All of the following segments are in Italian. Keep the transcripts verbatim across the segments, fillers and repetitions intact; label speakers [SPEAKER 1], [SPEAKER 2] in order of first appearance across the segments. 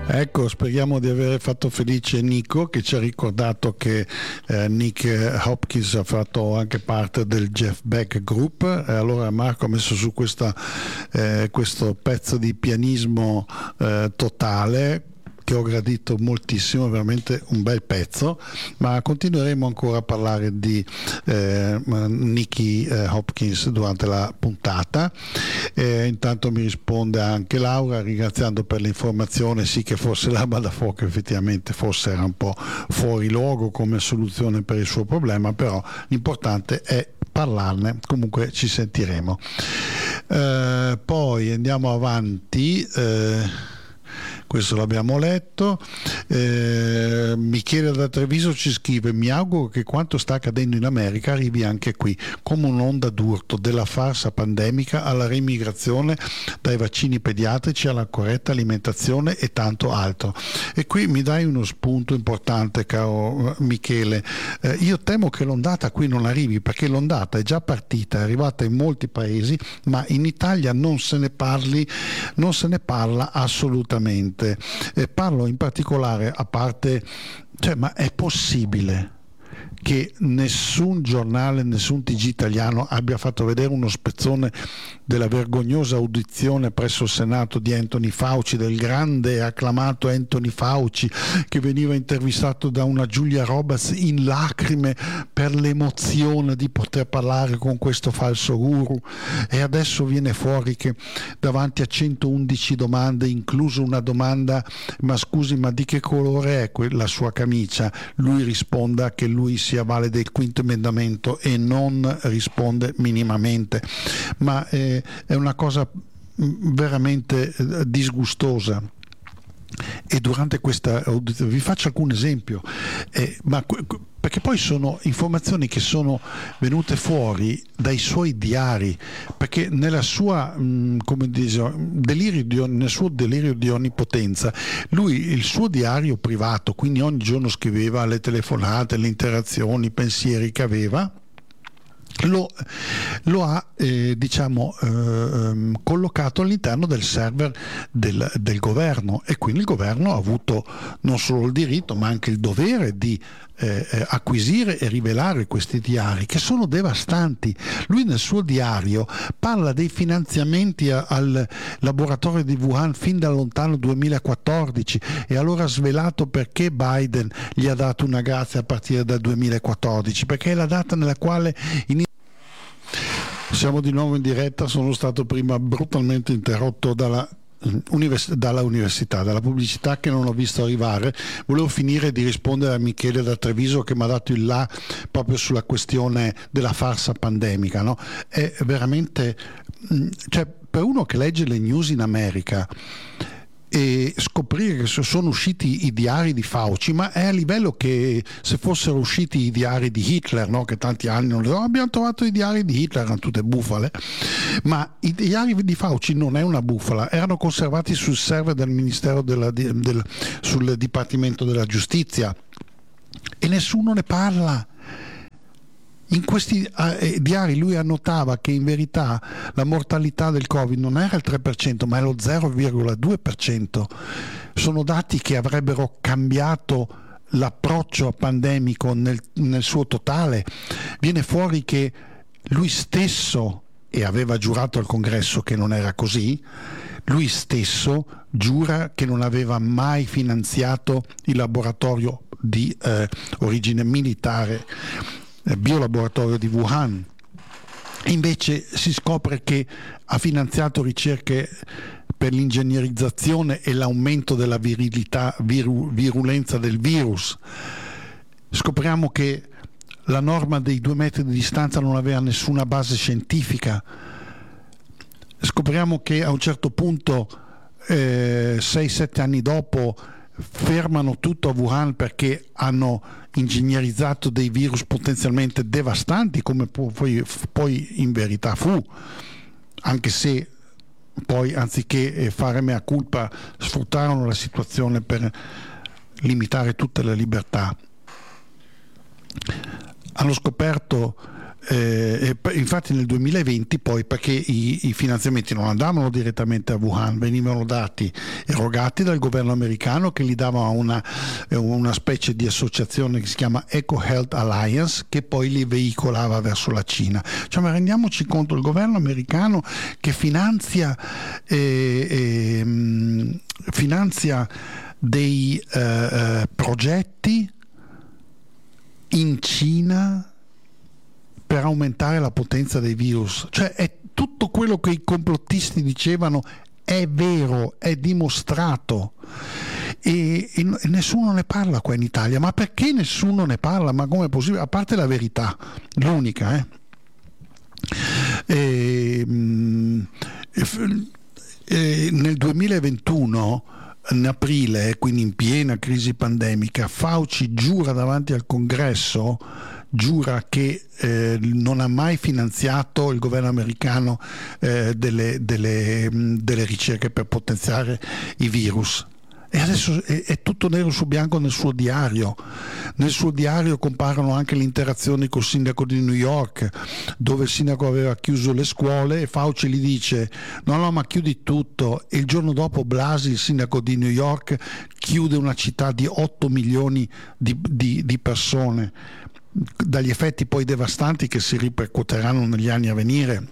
[SPEAKER 1] Ecco, speriamo di aver fatto felice Nico, che ci ha ricordato che eh, Nick Hopkins ha fatto anche parte del Jeff Beck Group. E allora Marco ha messo su questa, eh, questo pezzo di pianismo eh, totale, che ho gradito moltissimo, veramente un bel pezzo, ma continueremo ancora a parlare di eh, Nicky eh, Hopkins durante la puntata. Eh, intanto mi risponde anche Laura, ringraziando per l'informazione, sì che forse l'arma da fuoco effettivamente forse era un po' fuori luogo come soluzione per il suo problema, però l'importante è parlarne. Comunque ci sentiremo. Eh, poi andiamo avanti. Eh, questo l'abbiamo letto. eh, Michele da Treviso ci scrive: mi auguro che quanto sta accadendo in America arrivi anche qui come un'onda d'urto della farsa pandemica alla remigrazione dai vaccini pediatrici alla corretta alimentazione e tanto altro. E qui mi dai uno spunto importante, caro Michele. eh, io temo che l'ondata qui non arrivi, perché l'ondata è già partita, è arrivata in molti paesi, ma in Italia non se ne parli, non se ne parla assolutamente. E parlo in particolare, a parte, cioè, ma è possibile che nessun giornale, nessun T G italiano abbia fatto vedere uno spezzone della vergognosa audizione presso il Senato di Anthony Fauci, del grande e acclamato Anthony Fauci, che veniva intervistato da una Giulia Roberts in lacrime per l'emozione di poter parlare con questo falso guru, e adesso viene fuori che davanti a centoundici domande, incluso una domanda: ma scusi, ma di che colore è la sua camicia? Lui risponda che lui si avvale del quinto emendamento e non risponde minimamente. Ma eh, è una cosa veramente eh, disgustosa. E durante questa audizione vi faccio alcun esempio, eh, ma perché poi sono informazioni che sono venute fuori dai suoi diari, perché nella sua mh, come dice, delirio di, nel suo delirio di onnipotenza, lui il suo diario privato, quindi ogni giorno scriveva le telefonate, le interazioni, i pensieri che aveva, Lo, lo ha eh, diciamo eh, collocato all'interno del server del, del governo, e quindi il governo ha avuto non solo il diritto ma anche il dovere di eh, acquisire e rivelare questi diari, che sono devastanti. Lui nel suo diario parla dei finanziamenti a, al laboratorio di Wuhan fin dal lontano duemilaquattordici, e allora ha svelato perché Biden gli ha dato una grazia a partire dal duemilaquattordici, perché è la data nella quale in Siamo di nuovo in diretta, sono stato prima brutalmente interrotto dalla, univers- dalla università, dalla pubblicità che non ho visto arrivare. Volevo finire di rispondere a Michele da Treviso, che mi ha dato il là proprio sulla questione della farsa pandemica, no? È veramente, cioè, per uno che legge le news in America e scoprire che sono usciti i diari di Fauci, ma è a livello che se fossero usciti i diari di Hitler, no? Che tanti anni non oh, abbiamo trovato i diari di Hitler, erano tutte bufale, ma i diari di Fauci non è una bufala, erano conservati sul server del Ministero della, del, sul Dipartimento della Giustizia, e nessuno ne parla. In questi eh, diari lui annotava che in verità la mortalità del Covid non era il tre per cento ma è lo zero virgola due per cento. Sono dati che avrebbero cambiato l'approccio pandemico nel, nel suo totale. Viene fuori che lui stesso, e aveva giurato al Congresso che non era così, lui stesso giura che non aveva mai finanziato il laboratorio di eh, origine militare, biolaboratorio di Wuhan. Invece si scopre che ha finanziato ricerche per l'ingegnerizzazione e l'aumento della virilità, viru, virulenza del virus. Scopriamo che la norma dei due metri di distanza non aveva nessuna base scientifica. Scopriamo che a un certo punto, eh, sei sette anni dopo, fermano tutto a Wuhan perché hanno ingegnerizzato dei virus potenzialmente devastanti, come poi, poi in verità fu, anche se poi anziché fare mea culpa sfruttarono la situazione per limitare tutte le libertà. Hanno scoperto Eh, infatti nel duemilaventi poi, perché i, i finanziamenti non andavano direttamente a Wuhan, venivano dati, erogati dal governo americano, che gli dava una, una specie di associazione che si chiama Eco Health Alliance, che poi li veicolava verso la Cina. Cioè, ma rendiamoci conto, il governo americano che finanzia eh, eh, finanzia dei eh, progetti in Cina per aumentare la potenza dei virus. Cioè, è tutto quello che i complottisti dicevano è vero, è dimostrato, e, e nessuno ne parla qua in Italia. Ma perché nessuno ne parla? Ma come è possibile? A parte la verità, l'unica, eh? E, e, e nel duemilaventuno, in aprile, quindi in piena crisi pandemica, Fauci giura davanti al Congresso, giura che eh, non ha mai finanziato il governo americano eh, delle, delle, delle ricerche per potenziare i virus. E adesso è, è tutto nero su bianco nel suo diario. Nel suo diario comparono anche le interazioni col sindaco di New York, dove il sindaco aveva chiuso le scuole e Fauci gli dice no no ma chiudi tutto, e il giorno dopo Blasi, il sindaco di New York, chiude una città di otto milioni di, di, di persone, dagli effetti poi devastanti che si ripercuoteranno negli anni a venire.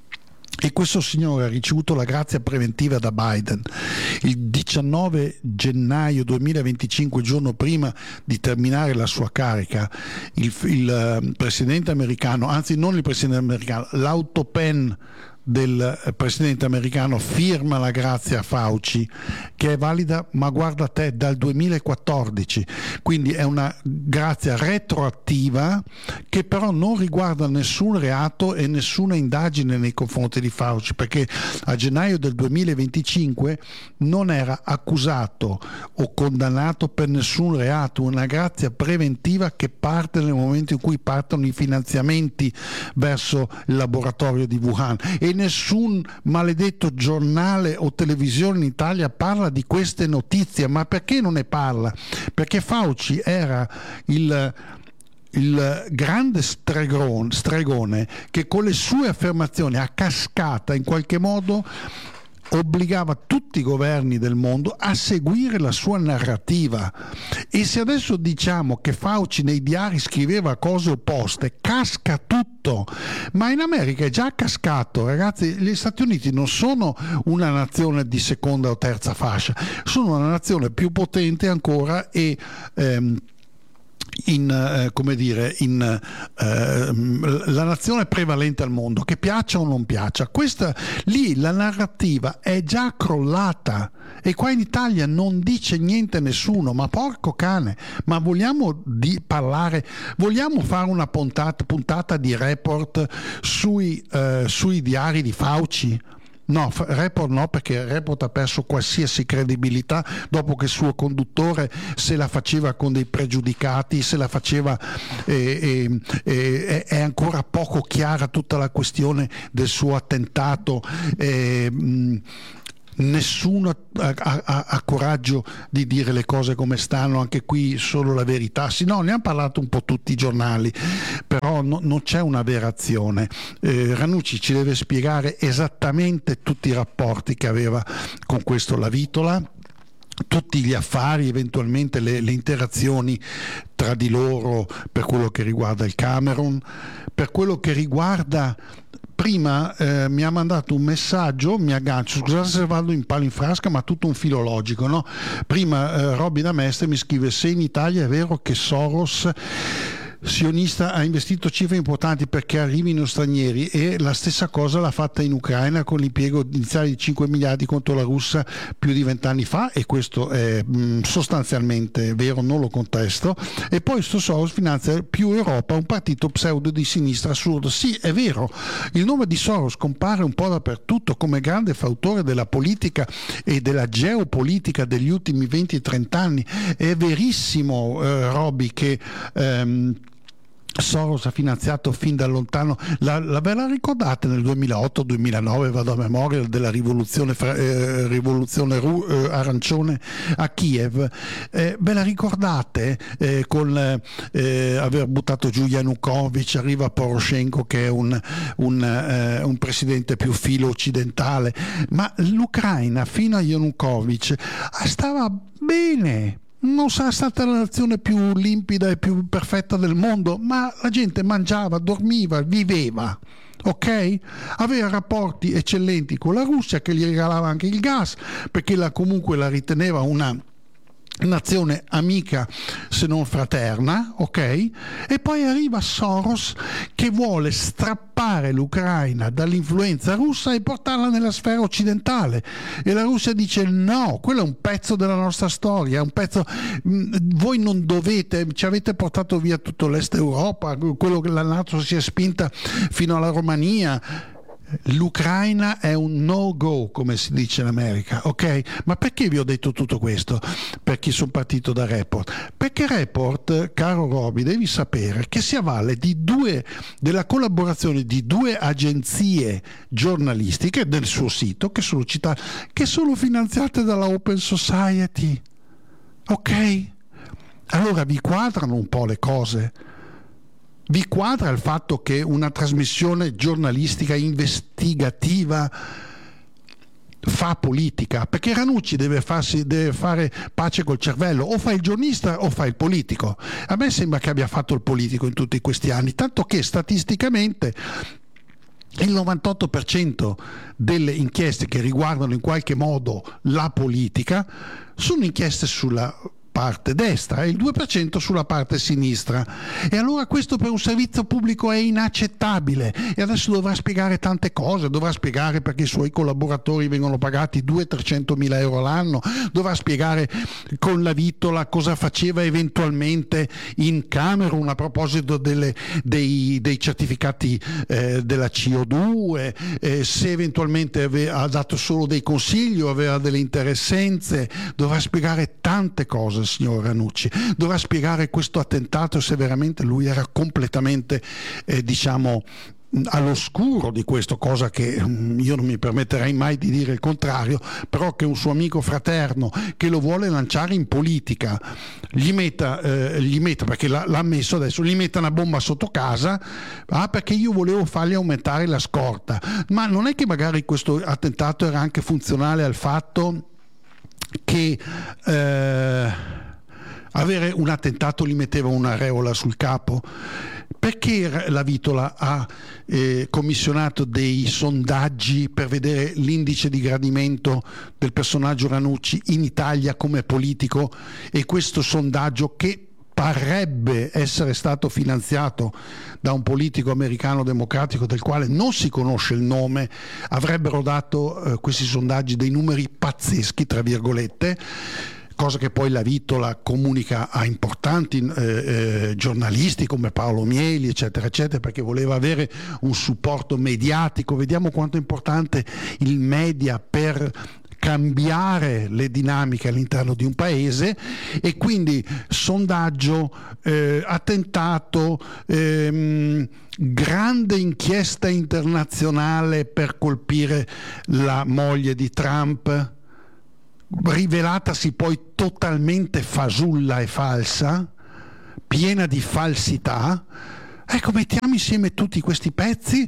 [SPEAKER 1] E questo signore ha ricevuto la grazia preventiva da Biden il diciannove gennaio duemilaventicinque, giorno prima di terminare la sua carica. Il, il uh, presidente americano, anzi non il presidente americano, l'autopen del presidente americano firma la grazia a Fauci, che è valida, ma guarda te, dal duemilaquattordici, quindi è una grazia retroattiva che però non riguarda nessun reato e nessuna indagine nei confronti di Fauci, perché a gennaio del duemilaventicinque non era accusato o condannato per nessun reato. Una grazia preventiva che parte nel momento in cui partono i finanziamenti verso il laboratorio di Wuhan, e nessun maledetto giornale o televisione in Italia parla di queste notizie. Ma perché non ne parla? Perché Fauci era il il grande stregone, stregone che con le sue affermazioni a cascata in qualche modo obbligava tutti i governi del mondo a seguire la sua narrativa. E se adesso diciamo che Fauci nei diari scriveva cose opposte, casca tutto. Ma in America è già cascato, ragazzi. Gli Stati Uniti non sono una nazione di seconda o terza fascia, sono una nazione più potente ancora e ehm, in eh, come dire in eh, la nazione prevalente al mondo, che piaccia o non piaccia. Questa lì la narrativa è già crollata, e qua in Italia non dice niente nessuno. Ma porco cane, ma vogliamo di parlare, vogliamo fare una puntata, puntata di report sui, eh, sui diari di Fauci? No, Report no, perché Report ha perso qualsiasi credibilità dopo che il suo conduttore se la faceva con dei pregiudicati, se la faceva e, e, e, è ancora poco chiara tutta la questione del suo attentato. E, mh, nessuno ha, ha, ha coraggio di dire le cose come stanno, anche qui solo la verità. Sì, no, ne hanno parlato un po' tutti i giornali, però no, non c'è una vera azione. eh, Ranucci ci deve spiegare esattamente tutti i rapporti che aveva con questo Lavitola, tutti gli affari, eventualmente le, le interazioni tra di loro per quello che riguarda il Camerun, per quello che riguarda. Prima eh, mi ha mandato un messaggio, mi aggancio, scusate se vado in palo in frasca, ma tutto un filologico, no? Prima eh, Robby da Mestre mi scrive: se in Italia è vero che Soros sionista ha investito cifre importanti perché arrivino stranieri, e la stessa cosa l'ha fatta in Ucraina con l'impiego iniziale di cinque miliardi contro la Russia più di vent'anni fa, e questo è mh, sostanzialmente vero, non lo contesto. E poi sto Soros finanzia più Europa, un partito pseudo di sinistra assurdo. Sì, è vero, il nome di Soros compare un po' dappertutto come grande fautore della politica e della geopolitica degli ultimi venti trenta anni. È verissimo, eh, Robby, che ehm, Soros ha finanziato fin da lontano, la, la ve la ricordate nel duemilaotto duemilanove, vado a memoria, della rivoluzione, eh, rivoluzione ru, eh, arancione a Kiev, eh, ve la ricordate eh, con eh, aver buttato giù Yanukovych, arriva Poroshenko che è un, un, eh, un presidente più filo occidentale, ma l'Ucraina fino a Yanukovych stava bene. Non sarà stata la nazione più limpida e più perfetta del mondo, ma la gente mangiava, dormiva, viveva, ok? Aveva rapporti eccellenti con la Russia, che gli regalava anche il gas, perché la, comunque la riteneva una nazione amica se non fraterna, ok? E poi arriva Soros che vuole strappare l'Ucraina dall'influenza russa e portarla nella sfera occidentale, e la Russia dice no, quello è un pezzo della nostra storia, è un pezzo, voi non dovete, ci avete portato via tutto l'est Europa, quello che la NATO si è spinta fino alla Romania. L'Ucraina è un no-go, come si dice in America, ok? Ma perché vi ho detto tutto questo? Per chi sono partito da Report? Perché Report, caro Roby, devi sapere che si avvale di due, della collaborazione di due agenzie giornalistiche del suo sito, che sono citate, che sono finanziate dalla Open Society, ok? Allora vi quadrano un po' le cose. Vi quadra il fatto che una trasmissione giornalistica investigativa fa politica? Perché Ranucci deve, farsi, deve fare pace col cervello, o fa il giornalista o fa il politico. A me sembra che abbia fatto il politico in tutti questi anni, tanto che statisticamente il novantotto per cento delle inchieste che riguardano in qualche modo la politica sono inchieste sulla parte destra e il due per cento sulla parte sinistra, e allora questo per un servizio pubblico è inaccettabile, e adesso dovrà spiegare tante cose, dovrà spiegare perché i suoi collaboratori vengono pagati duecento mila euro all'anno, dovrà spiegare con la Vittola cosa faceva eventualmente in Camerun a proposito delle, dei, dei certificati eh, della C O due, eh, se eventualmente ave, ha dato solo dei consigli o aveva delle interessenze, dovrà spiegare tante cose il signor Ranucci, dovrà spiegare questo attentato, se veramente lui era completamente eh, diciamo all'oscuro di questo, cosa che io non mi permetterei mai di dire il contrario, però che un suo amico fraterno che lo vuole lanciare in politica gli metta, eh, gli metta perché l'ha, l'ha messo adesso, gli metta una bomba sotto casa, ah, perché io volevo fargli aumentare la scorta. Ma non è che magari questo attentato era anche funzionale al fatto che eh, avere un attentato gli metteva un'aureola sul capo? Perché la Vittola ha eh, commissionato dei sondaggi per vedere l'indice di gradimento del personaggio Ranucci in Italia come politico, e questo sondaggio, che parrebbe essere stato finanziato da un politico americano democratico del quale non si conosce il nome, avrebbero dato eh, questi sondaggi dei numeri pazzeschi, tra virgolette, cosa che poi la Vittola comunica a importanti eh, eh, giornalisti come Paolo Mieli, eccetera, eccetera, perché voleva avere un supporto mediatico. Vediamo quanto è importante il media per cambiare le dinamiche all'interno di un paese, e quindi sondaggio, eh, attentato, ehm, grande inchiesta internazionale per colpire la moglie di Trump, rivelatasi poi totalmente fasulla e falsa, piena di falsità. Ecco, mettiamo insieme tutti questi pezzi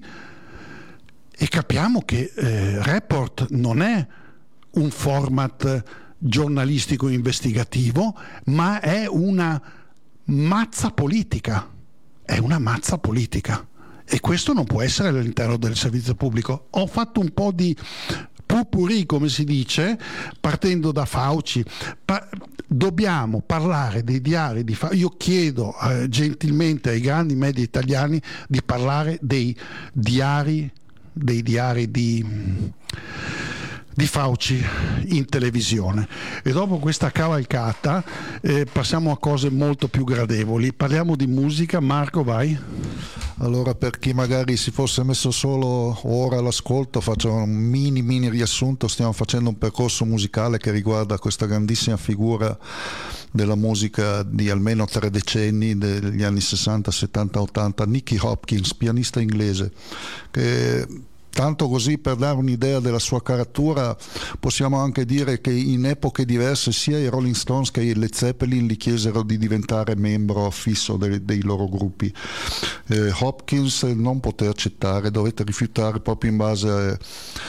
[SPEAKER 1] e capiamo che eh, Report non è un format giornalistico investigativo, ma è una mazza politica, è una mazza politica, e questo non può essere all'interno del servizio pubblico. Ho fatto un po' di pupurri, come si dice, partendo da Fauci. Pa- dobbiamo parlare dei diari di Fauci. Io chiedo eh, gentilmente ai grandi media italiani di parlare dei diari dei diari di di Fauci in televisione. E dopo questa cavalcata eh, passiamo a cose molto più gradevoli. Parliamo di musica. Marco, vai.
[SPEAKER 2] Allora, per chi magari si fosse messo solo ora all'ascolto, faccio un mini mini riassunto. Stiamo facendo un percorso musicale che riguarda questa grandissima figura della musica di almeno tre decenni, degli anni sessanta, settanta, ottanta, Nicky Hopkins, pianista inglese, che tanto così per dare un'idea della sua caratura possiamo anche dire che in epoche diverse sia i Rolling Stones che i Led Zeppelin gli chiesero di diventare membro fisso dei, dei loro gruppi. eh, Hopkins non poté accettare, dovette rifiutare proprio in base a,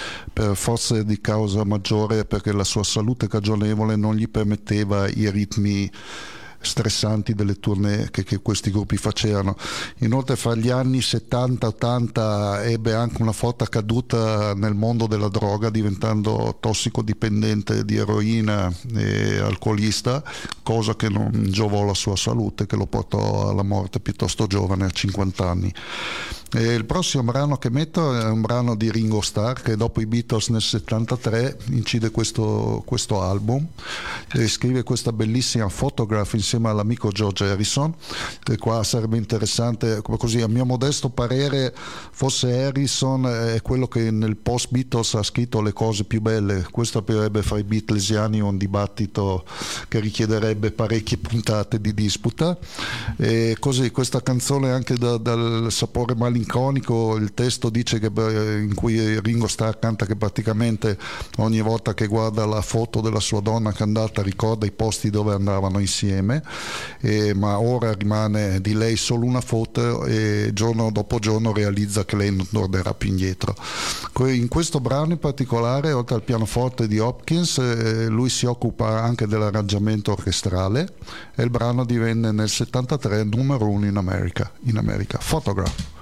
[SPEAKER 2] per forze di causa maggiore, perché la sua salute cagionevole non gli permetteva i ritmi stressanti delle tournée che, che questi gruppi facevano. Inoltre fra gli anni settanta ottanta ebbe anche una forte caduta nel mondo della droga, diventando tossicodipendente di eroina e alcolista, cosa che non giovò alla sua salute, che lo portò alla morte piuttosto giovane, a cinquanta anni. E il prossimo brano che metto è un brano di Ringo Starr, che dopo i Beatles nel settantatré incide questo, questo album e scrive questa bellissima Photograph insieme all'amico George Harrison. E qua sarebbe interessante, così a mio modesto parere, forse Harrison è quello che nel post Beatles ha scritto le cose più belle. Questo aprirebbe fra i Beatlesiani un dibattito che richiederebbe parecchie puntate di disputa. E così questa canzone anche da, dal sapore malinconico. Il testo dice che, in cui Ringo Starr canta che praticamente ogni volta che guarda la foto della sua donna candata ricorda i posti dove andavano insieme, e, ma ora rimane di lei solo una foto e giorno dopo giorno realizza che lei non tornerà più indietro. In questo brano in particolare, oltre al pianoforte di Hopkins, eh, lui si occupa anche dell'arrangiamento orchestrale, e il brano divenne nel settantatré numero uno in America, in America. Photograph.